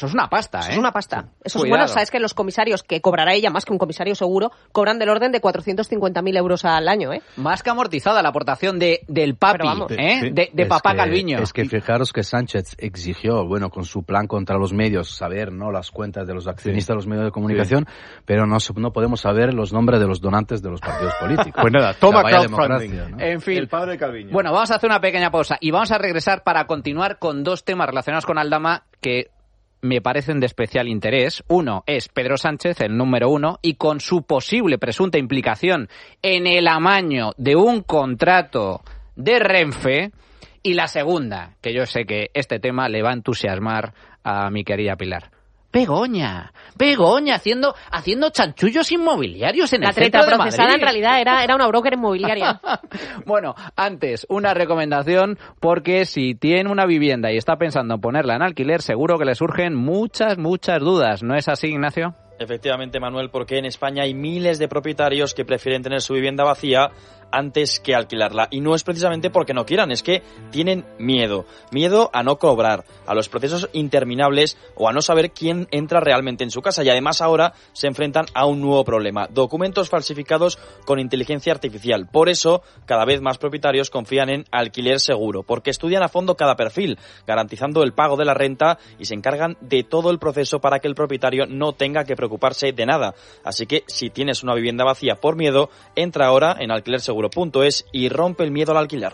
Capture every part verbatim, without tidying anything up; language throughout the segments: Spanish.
Eso es una pasta, ¿eh? Eso es una pasta. Eso Cuidado. es bueno, sabes que los comisarios, que cobrará ella más que un comisario seguro, cobran del orden de cuatrocientos cincuenta mil euros al año, ¿eh? Más que amortizada la aportación de del papi, ¿eh? Sí. De, de Es papá que- Calviño. Es que fijaros que Sánchez exigió, bueno, con su plan contra los medios, saber, ¿no?, las cuentas de los accionistas de los medios de comunicación, sí. pero no, no podemos saber los nombres de los donantes de los partidos políticos. Pues nada, toma O sea, vaya crowdfunding. democracia, ¿no? En fin. El padre de Calviño. Bueno, vamos a hacer una pequeña pausa y vamos a regresar para continuar con dos temas relacionados con Aldama que me parecen de especial interés. Uno es Pedro Sánchez, el número uno, y con su posible presunta implicación en el amaño de un contrato de Renfe. Y la segunda, que yo sé que este tema le va a entusiasmar a mi querida Pilar. Begoña, Begoña, haciendo haciendo chanchullos inmobiliarios en La el centro treta de procesada Madrid. en realidad era, era una broker inmobiliaria. Bueno, antes, una recomendación, porque si tiene una vivienda y está pensando en ponerla en alquiler, seguro que le surgen muchas, muchas dudas. ¿No es así, Ignacio? Efectivamente, Manuel, porque en España hay miles de propietarios que prefieren tener su vivienda vacía antes que alquilarla. Y no es precisamente porque no quieran, es que tienen miedo. Miedo a no cobrar, a los procesos interminables o a no saber quién entra realmente en su casa. Y además ahora se enfrentan a un nuevo problema: documentos falsificados con inteligencia artificial. Por eso, cada vez más propietarios confían en Alquiler Seguro, porque estudian a fondo cada perfil, garantizando el pago de la renta y se encargan de todo el proceso para que el propietario no tenga que preocuparse de nada. Así que si tienes una vivienda vacía por miedo, entra ahora en alquiler seguro punto es y rompe el miedo al alquiler.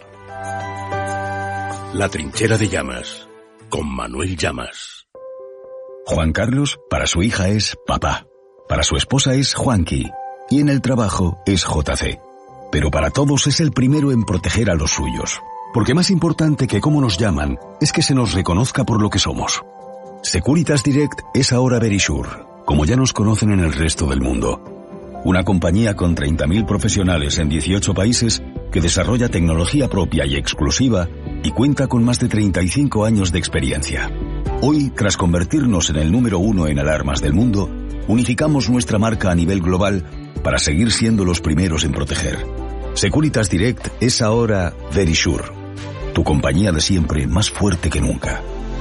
La trinchera de Llamas, con Manuel Llamas. Juan Carlos, para su hija es papá. Para su esposa es Juanqui. Y en el trabajo es J C. Pero para todos es el primero en proteger a los suyos. Porque más importante que cómo nos llaman es que se nos reconozca por lo que somos. Securitas Direct es ahora Verisure, como ya nos conocen en el resto del mundo. Una compañía con treinta mil profesionales en dieciocho países que desarrolla tecnología propia y exclusiva y cuenta con más de treinta y cinco años de experiencia. Hoy, tras convertirnos en el número uno en alarmas del mundo, unificamos nuestra marca a nivel global para seguir siendo los primeros en proteger. Securitas Direct es ahora Verisure, tu compañía de siempre más fuerte que nunca.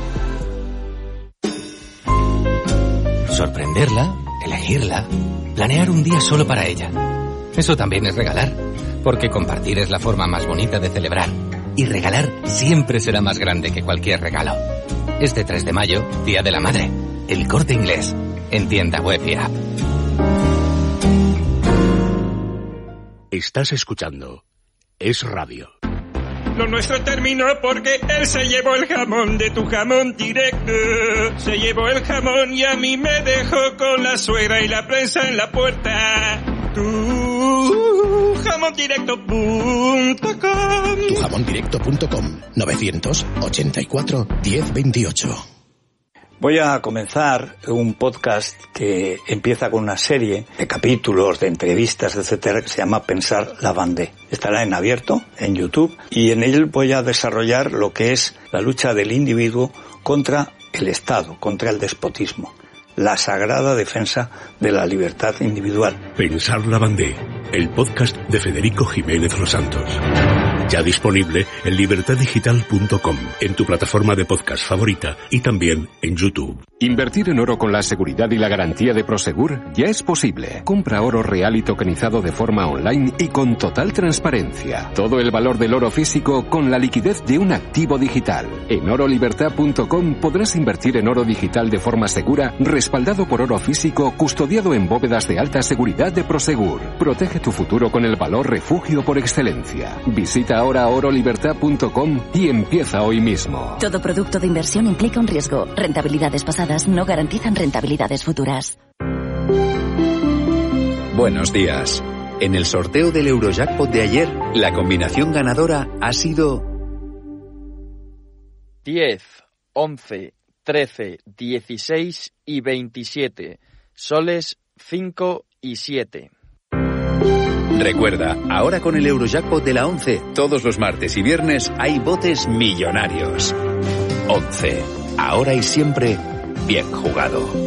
Sorprenderla, elegirla, planear un día solo para ella. Eso también es regalar, porque compartir es la forma más bonita de celebrar. Y regalar siempre será más grande que cualquier regalo. Este tres de mayo, Día de la Madre. El Corte Inglés, en tienda web y app. Estás escuchando Es Radio. Lo nuestro terminó porque él se llevó el jamón de tu jamón directo. Se llevó el jamón y a mí me dejó con la suegra y la prensa en la puerta. Tu jamón directo punto com. Tu jamón directo punto com. novecientos ochenta y cuatro diez veintiocho. Voy a comenzar un podcast que empieza con una serie de capítulos, de entrevistas, etcétera, que se llama Pensar la Vendée. Estará en abierto, en YouTube, y en él voy a desarrollar lo que es la lucha del individuo contra el Estado, contra el despotismo, la sagrada defensa de la libertad individual. Pensar la Vendée, el podcast de Federico Jiménez Los Santos. Ya disponible en libertad digital punto com, en tu plataforma de podcast favorita y también en YouTube. Invertir en oro con la seguridad y la garantía de Prosegur ya es posible. Compra oro real y tokenizado de forma online y con total transparencia. Todo el valor del oro físico con la liquidez de un activo digital. En oro libertad punto com podrás invertir en oro digital de forma segura, respaldado por oro físico, custodiado en bóvedas de alta seguridad de Prosegur. Protege tu futuro con el valor refugio por excelencia. Visita ahora oro libertad punto com y empieza hoy mismo. Todo producto de inversión implica un riesgo. Rentabilidades pasadas no garantizan rentabilidades futuras. Buenos días. En el sorteo del Eurojackpot de ayer, la combinación ganadora ha sido diez, once, trece, dieciséis y veintisiete. Soles cinco y siete. Recuerda, ahora con el Eurojackpot de la once, todos los martes y viernes hay botes millonarios. once. Ahora y siempre, bien jugado.